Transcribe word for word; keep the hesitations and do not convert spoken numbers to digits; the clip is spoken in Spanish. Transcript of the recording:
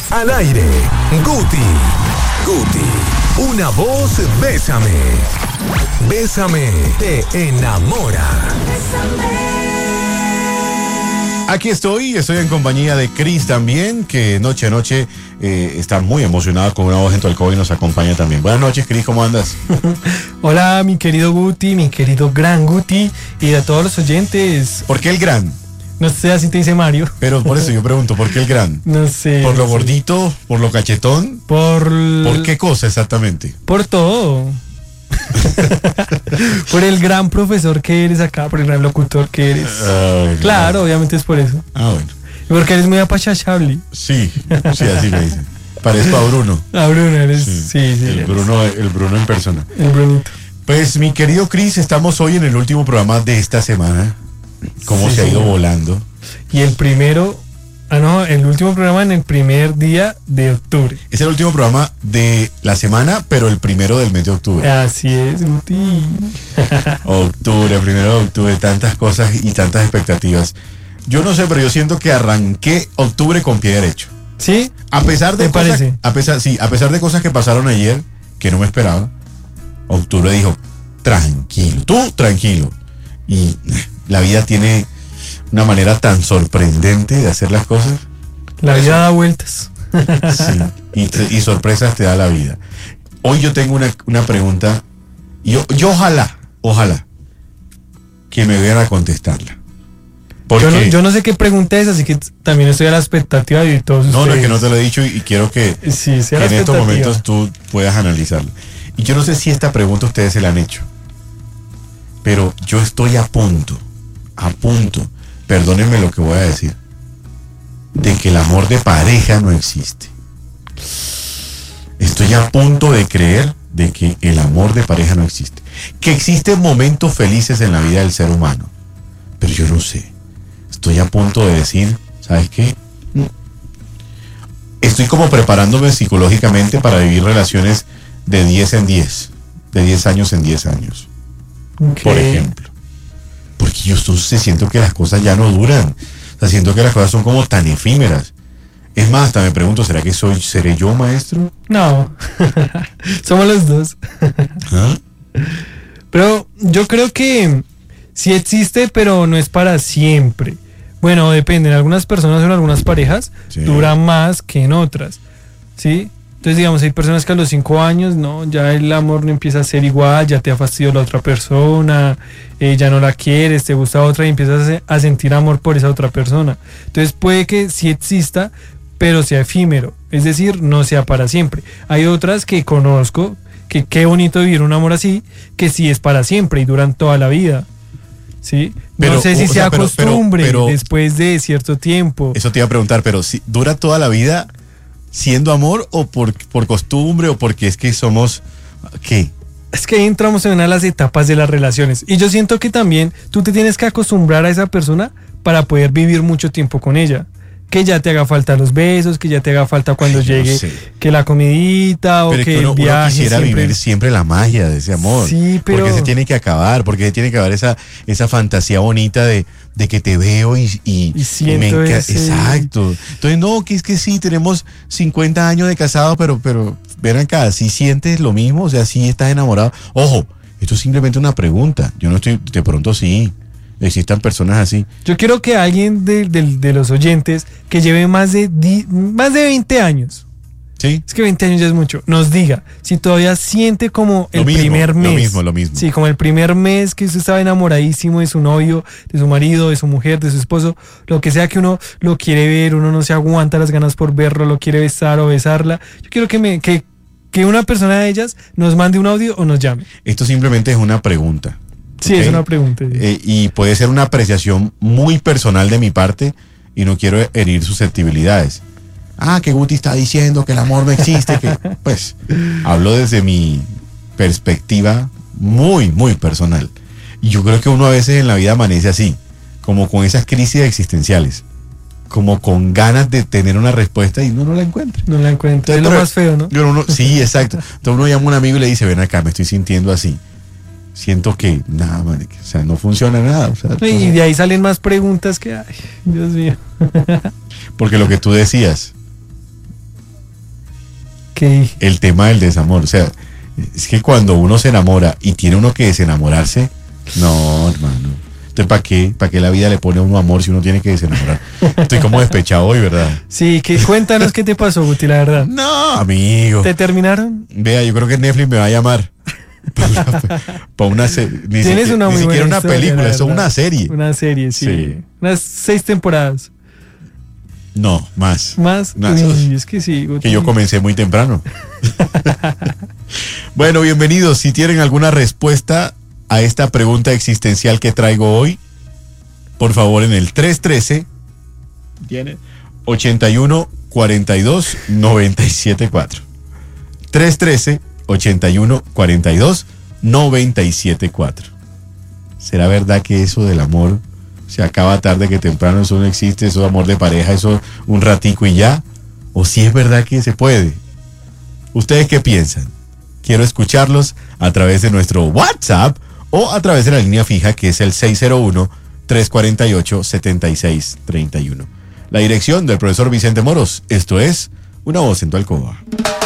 Al aire, Guti. Guti. Una voz, bésame. Bésame, te enamora. Aquí estoy, estoy en compañía de Cris también, que noche a noche eh, está muy emocionada con una voz en tu alcohol y nos acompaña también. Buenas noches, Cris, ¿cómo andas? Hola, mi querido Guti, mi querido gran Guti, y a todos los oyentes. ¿Por qué el gran? No sé, así te dice Mario. Pero por eso yo pregunto, ¿por qué el gran? No sé. ¿Por lo no sé. gordito? ¿Por lo cachetón? Por... ¿Por qué cosa exactamente? Por todo. Por el gran profesor que eres acá, por el gran locutor que eres. Ay, Claro, no. obviamente es por eso. Ah, bueno. Y porque eres muy apachachable. Sí, sí, así me dicen. Parezco a Bruno. Ah, Bruno, eres... Sí, Sí, sí. el eres. Bruno, el Bruno en persona. El Brunito. Pues mi querido Cris, estamos hoy en el último programa de esta semana. ¿Cómo Sí, se ha ido señor. volando? Y el primero... Ah, no, el último programa en el primer día de octubre. Es el último programa de la semana, pero el primero del mes de octubre. Así es, Guti. Octubre, primero de octubre, tantas cosas y tantas expectativas. Yo no sé, pero yo siento que arranqué octubre con pie derecho. ¿Sí? A pesar de ¿Te cosas, parece? a pesar, sí, a pesar de cosas que pasaron ayer que no me esperaba, octubre dijo, tranquilo, tú tranquilo. Y la vida tiene una manera tan sorprendente de hacer las cosas. La vida da vueltas. Sí, y, te- y sorpresas te da la vida. Hoy yo tengo una, una pregunta, y yo, yo ojalá, ojalá, que me vean a contestarla. Porque, Yo no, yo no sé qué pregunta es, así que t- también estoy a la expectativa de todos no, no, ustedes. es que no te lo he dicho y, y quiero que, Sí, sí, a que la en estos expectativa. momentos tú puedas analizarlo. Y yo no sé si esta pregunta ustedes se la han hecho, pero yo estoy a punto, a punto, perdónenme lo que voy a decir, de que el amor de pareja no existe. Estoy a punto de creer de que el amor de pareja no existe. Que existen momentos felices en la vida del ser humano, pero yo no sé. Estoy a punto de decir, ¿sabes qué? Estoy como preparándome psicológicamente para vivir relaciones de diez en diez, de diez años en diez años, Ok. por ejemplo. Porque yo estoy- siento que las cosas ya no duran. O sea, siento que las cosas son como tan efímeras. Es más, hasta me pregunto, ¿será que soy, seré yo maestro? No, somos los dos. ¿Ah? Pero yo creo que sí existe, pero no es para siempre. Bueno, depende. En algunas personas o en algunas parejas Sí. dura más que en otras. ¿Sí? Entonces, digamos, hay personas que a los cinco años, no, ya el amor no empieza a ser igual, ya te ha fastidiado la otra persona, eh, ya no la quieres, te gusta otra y empiezas a, se- a sentir amor por esa otra persona. Entonces, puede que sí exista, pero sea efímero, es decir, no sea para siempre. Hay otras que conozco, que qué bonito vivir un amor así, que sí es para siempre y duran toda la vida. ¿Sí? Pero, no sé si o sea, sea pero- pero- costumbre pero- después de cierto tiempo. Eso te iba a preguntar, pero si dura toda la vida siendo amor o por, por costumbre o porque es que somos, ¿qué? Es que ahí entramos en una de las etapas de las relaciones. Y yo siento que también tú te tienes que acostumbrar a esa persona para poder vivir mucho tiempo con ella. Que ya te haga falta los besos, que ya te haga falta cuando Ay, yo no llegue sé. que la comidita o Pero es que que uno, el uno viaje. quisiera siempre- vivir siempre la magia de ese amor. Sí, pero- Porque se tiene que acabar, porque se tiene que acabar esa, esa fantasía bonita de, de que te veo y, y, Y siento me enca- ese- Exacto. Entonces, no, que es que sí, tenemos cincuenta años de casado, pero, pero ven acá, si sientes lo mismo, o sea, si estás enamorado. Ojo, esto es simplemente una pregunta. Yo no estoy, de pronto sí, existan personas así. Yo quiero que alguien de, de- de los oyentes que lleve más de, di- más de veinte años, ¿Sí? es que veinte años ya es mucho, nos diga si todavía siente como Lo el mismo, primer lo mes. mismo, lo mismo. Sí, como el primer mes que usted estaba enamoradísimo de su novio, de su marido, de su mujer, de su esposo, lo que sea que uno lo quiere ver, uno no se aguanta las ganas por verlo, lo quiere besar o besarla. Yo quiero que me que, que una persona de ellas nos mande un audio o nos llame. Esto simplemente es una pregunta. Sí, ¿ok? es una pregunta. sí. Eh, y puede ser una apreciación muy personal de mi parte y no quiero herir susceptibilidades. Ah, que Guti está diciendo que el amor no existe, que pues hablo desde mi perspectiva muy, muy personal. Y yo creo que uno a veces en la vida amanece así, como con esas crisis existenciales, como con ganas de tener una respuesta y uno no la encuentra. No la encuentro. Es lo Pero- más feo, ¿no? Pero uno- sí, exacto. Entonces uno llama a un amigo y le dice, ven acá, me estoy sintiendo así. Siento que nada, marica, o sea, no funciona nada. O sea, Y todo- de ahí salen más preguntas que, ay, Dios mío. porque lo que tú decías, ¿Qué dije? El tema del desamor. O sea, es que cuando uno se enamora y tiene uno que desenamorarse, no, hermano. Entonces, ¿para qué? ¿Para qué la vida le pone a uno amor si uno tiene que desenamorar? Estoy como despechado hoy, ¿verdad? Sí, que cuéntanos qué te pasó, Guti, la verdad. No, amigo. ¿Te terminaron? Vea, yo creo que Netflix me va a llamar. Para una serie. Ni, Tienes siquiera, una ni muy siquiera buena una historia, película, la eso es verdad. una serie. Una serie, sí. Sí. Unas seis temporadas. No, más. Más. Más. Uy, es que sí, Guti. Que yo comencé muy temprano. Bueno, bienvenidos. Si tienen alguna respuesta a esta pregunta existencial que traigo hoy, por favor en el tres uno tres ¿tiene? ochenta y uno cuarenta y dos noventa y siete cuatro. tres uno tres ochenta y uno cuarenta y dos noventa y siete cuatro. ¿Será verdad que eso del amor se acaba tarde que temprano? Eso no existe, eso de amor de pareja, eso un ratico y ya. ¿O si es verdad que se puede? ¿Ustedes qué piensan? Quiero escucharlos a través de nuestro WhatsApp o a través de la línea fija que es el seis cero uno, tres cuatro ocho, siete seis tres uno. La dirección del profesor Vicente Moros. Esto es Una Voz en tu Alcoba.